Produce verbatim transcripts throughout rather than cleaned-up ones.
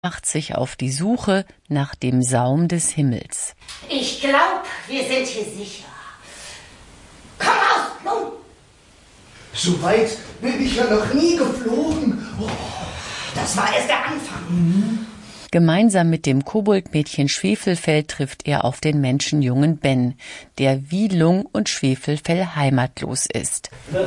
macht sich auf die Suche nach dem Saum des Himmels. Ich glaube, wir sind hier sicher. Komm raus, nun! So weit bin ich ja noch nie geflogen. Oh, das war erst der Anfang. Mhm. Gemeinsam mit dem Koboldmädchen Schwefelfell trifft er auf den Menschenjungen Ben, der wie Lung und Schwefelfell heimatlos ist.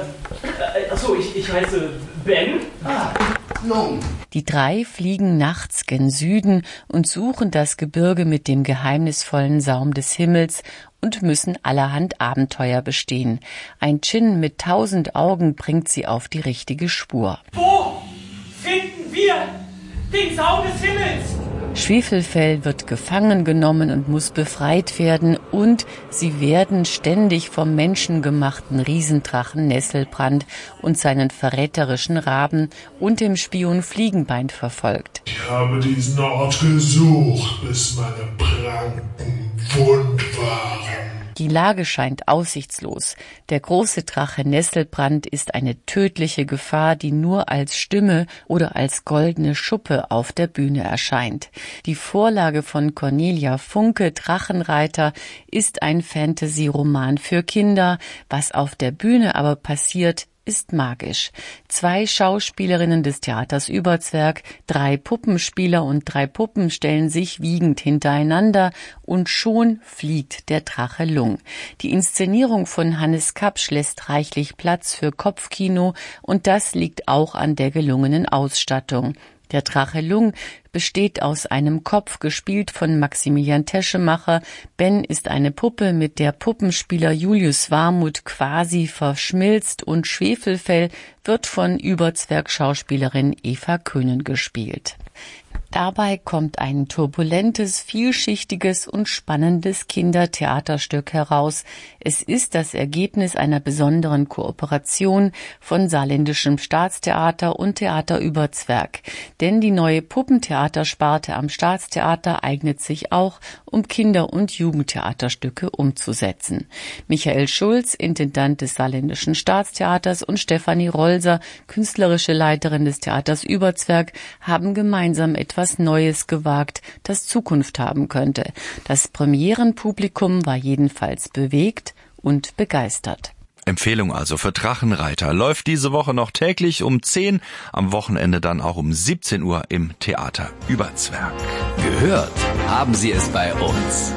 Äh, achso, ich, ich heiße Ben. Ah, Lung. Die drei fliegen nachts gen Süden und suchen das Gebirge mit dem geheimnisvollen Saum des Himmels und müssen allerhand Abenteuer bestehen. Ein Dschinn mit tausend Augen bringt sie auf die richtige Spur. Wo finden wir den Saum des Himmels? Schwefelfell wird gefangen genommen und muss befreit werden, und sie werden ständig vom menschengemachten Riesendrachen Nesselbrand und seinen verräterischen Raben und dem Spion Fliegenbein verfolgt. Ich habe diesen Ort gesucht, bis meine Pranken wund waren. Die Lage scheint aussichtslos. Der große Drache Nesselbrand ist eine tödliche Gefahr, die nur als Stimme oder als goldene Schuppe auf der Bühne erscheint. Die Vorlage von Cornelia Funke, Drachenreiter, ist ein Fantasy-Roman für Kinder. Was auf der Bühne aber passiert, ist magisch. Zwei Schauspielerinnen des Theaters Überzwerg, drei Puppenspieler und drei Puppen stellen sich wiegend hintereinander und schon fliegt der Drache Lung. Die Inszenierung von Hannes Kapsch lässt reichlich Platz für Kopfkino, und das liegt auch an der gelungenen Ausstattung. Der Drache Lung besteht aus einem Kopf, gespielt von Maximilian Teschemacher. Ben ist eine Puppe, mit der Puppenspieler Julius Warmuth quasi verschmilzt, und Schwefelfell wird von Überzwerg-Schauspielerin Eva Köhnen gespielt. Dabei kommt ein turbulentes, vielschichtiges und spannendes Kindertheaterstück heraus. Es ist das Ergebnis einer besonderen Kooperation von Saarländischem Staatstheater und Theater Überzwerg. Denn die neue Puppentheatersparte am Staatstheater eignet sich auch, um Kinder- und Jugendtheaterstücke umzusetzen. Michael Schulz, Intendant des Saarländischen Staatstheaters, und Stefanie Rolser, künstlerische Leiterin des Theaters Überzwerg, haben gemeinsam etwas Neues gewagt, das Zukunft haben könnte. Das Premierenpublikum war jedenfalls bewegt und begeistert. Empfehlung also für Drachenreiter. Läuft diese Woche noch täglich um zehn, am Wochenende dann auch um siebzehn Uhr im Theater Überzwerg. Gehört haben Sie es bei uns.